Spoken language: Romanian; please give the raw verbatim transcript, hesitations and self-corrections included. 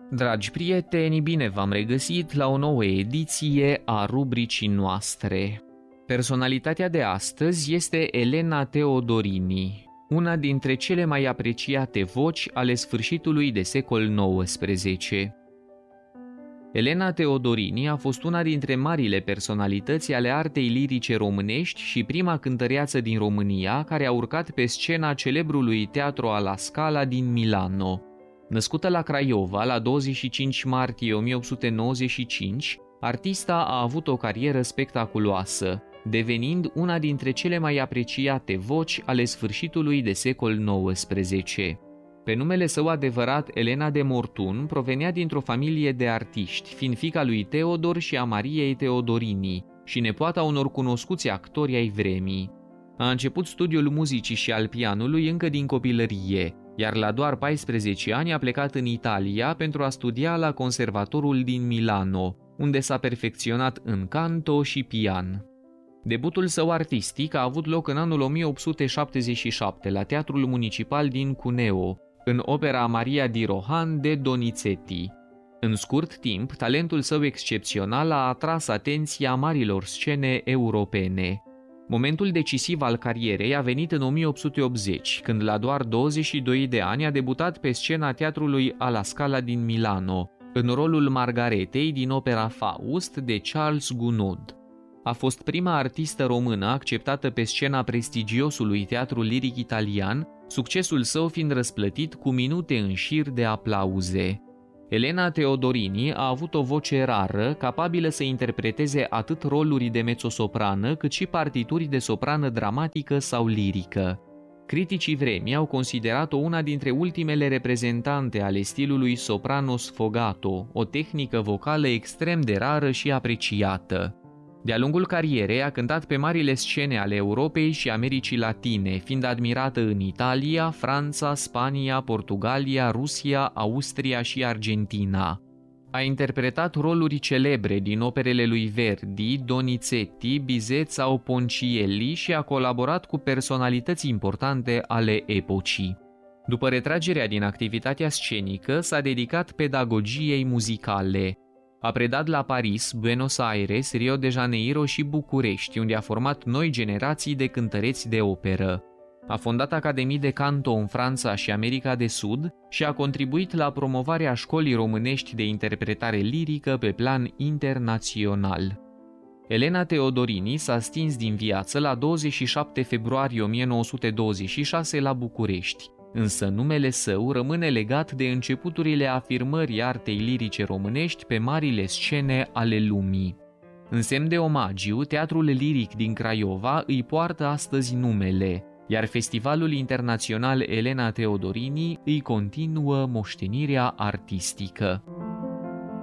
Dragi prieteni, bine v-am regăsit la o nouă ediție a rubricii noastre. Personalitatea de astăzi este Elena Teodorini, una dintre cele mai apreciate voci ale sfârșitului de secol nouăsprezece. Elena Teodorini a fost una dintre marile personalități ale artei lirice românești și prima cântăreață din România care a urcat pe scena celebrului teatru alla Scala din Milano. Născută la Craiova la douăzeci și cinci martie o mie opt sute nouăzeci și cinci, artista a avut o carieră spectaculoasă, devenind una dintre cele mai apreciate voci ale sfârșitului de secol nouăsprezece. Pe numele său adevărat, Elena de Mortun, provenea dintr-o familie de artiști, fiind fiica lui Teodor și a Mariei Teodorini și nepoata unor cunoscuți actori ai vremii. A început studiul muzicii și al pianului încă din copilărie, iar la doar paisprezece ani a plecat în Italia pentru a studia la Conservatorul din Milano, unde s-a perfecționat în canto și pian. Debutul său artistic a avut loc în anul o mie opt sute șaptezeci și șapte la Teatrul Municipal din Cuneo, în opera Maria di Rohan de Donizetti. În scurt timp, talentul său excepțional a atras atenția marilor scene europene. Momentul decisiv al carierei a venit în o mie opt sute optzeci, când la doar douăzeci și doi de ani a debutat pe scena teatrului alla Scala din Milano, în rolul Margaretei din opera Faust de Charles Gounod. A fost prima artistă română acceptată pe scena prestigiosului teatru liric italian, succesul său fiind răsplătit cu minute în șir de aplauze. Elena Teodorini a avut o voce rară, capabilă să interpreteze atât roluri de mezzosoprană, cât și partituri de soprană dramatică sau lirică. Criticii vremii au considerat-o una dintre ultimele reprezentante ale stilului soprano sfogato, o tehnică vocală extrem de rară și apreciată. De-a lungul carierei a cântat pe marile scene ale Europei și Americii Latine, fiind admirată în Italia, Franța, Spania, Portugalia, Rusia, Austria și Argentina. A interpretat roluri celebre din operele lui Verdi, Donizetti, Bizet sau Ponchielli și a colaborat cu personalități importante ale epocii. După retragerea din activitatea scenică, s-a dedicat pedagogiei muzicale. A predat la Paris, Buenos Aires, Rio de Janeiro și București, unde a format noi generații de cântăreți de operă. A fondat academii de canto în Franța și America de Sud și a contribuit la promovarea școlii românești de interpretare lirică pe plan internațional. Elena Teodorini s-a stins din viață la douăzeci și șapte februarie o mie nouă sute douăzeci și șase la București. Însă numele său rămâne legat de începuturile afirmării artei lirice românești pe marile scene ale lumii. În semn de omagiu, Teatrul Liric din Craiova îi poartă astăzi numele, iar Festivalul Internațional Elena Teodorini îi continuă moștenirea artistică.